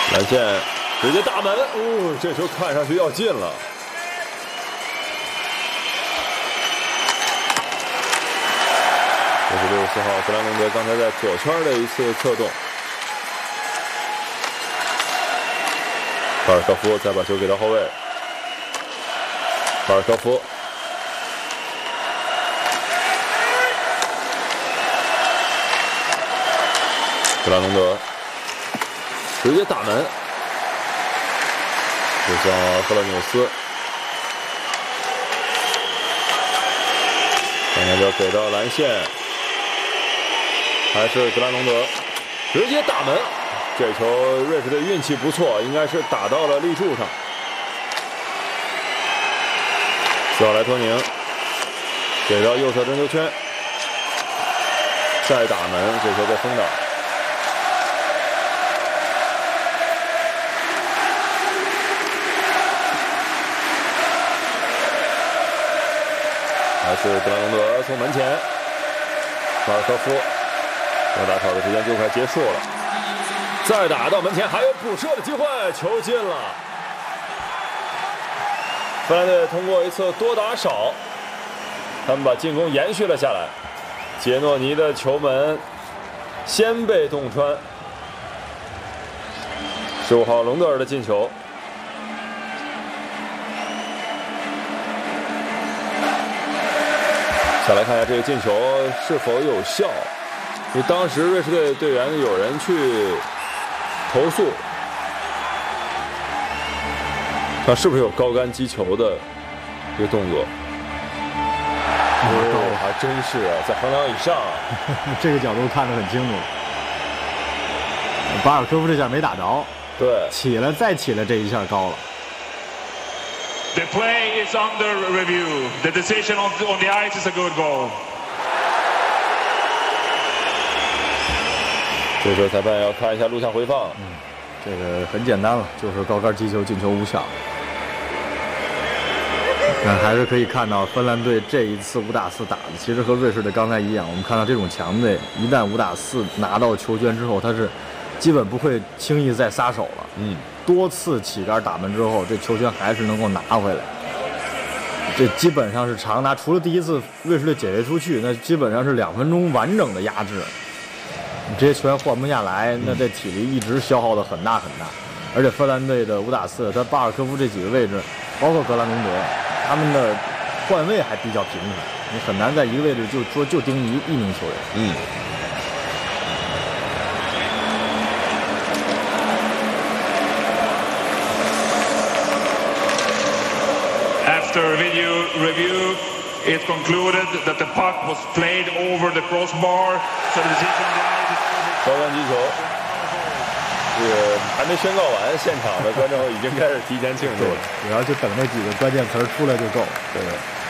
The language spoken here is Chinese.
蓝线直接大门，哦，这球看上去要进了。这是64号格兰隆德刚才在左圈的一次策动。巴尔科夫再把球给到后卫，巴尔科夫。格兰隆德直接打门，就像赫勒纽斯，现在就给到蓝线，还是格兰隆德直接打门。这球瑞士队运气不错，应该是打到了立柱上。斯奥莱托宁给到右侧争球圈，再打门，这球被封倒。还是格兰隆德从门前，马尔科夫，要打草的时间就快结束了，再打到门前还有补射的机会，球进了。芬兰队通过一次多打少，他们把进攻延续了下来。杰诺尼的球门先被洞穿，15号隆德尔的进球。再来看一下这个进球是否有效，因为当时瑞士队队员有人去投诉，他是不是有高杆击球的一个动作？哦，还真是啊，在横梁以上， 这个角度看得很清楚。巴尔科夫这下没打着， 对， 起了再起了，这一下高了。 The play is under review. The decision on the ice is a good goal. 这时候裁判要看一下录像回放。 这个很简单了，就是高杆击球进球无效。但还是可以看到芬兰队这一次5打4打的，其实和瑞士队刚才一样。我们看到这种强队，一旦5打4拿到球权之后，他是基本不会轻易再撒手了。多次起杆打门之后，这球权还是能够拿回来。这基本上是长达，除了第一次瑞士队解围出去，那基本上是2分钟完整的压制。你这些球员换不下来，那这体力一直消耗的很大很大。而且芬兰队的5打4，他巴尔科夫这几个位置，包括格兰隆德，他们的换位还比较平衡，你很难在一个位置就盯一名球员。 After video review, it concluded that the puck was played over the crossbar, so the decision on the ice is over. 高杆击球，这个还没宣告完，现场的观众已经开始提前庆祝了。 主要就等那几个关键词出来就够了。 对。